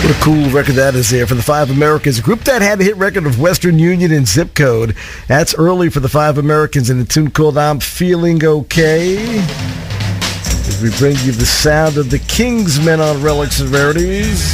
What a cool record that is there for the Five Americans, a group that had a hit record of Western Union and Zip Code. That's early for the Five Americans in a tune called I'm Feeling Okay. As we bring you the sound of the Kingsmen on Relics and Rarities.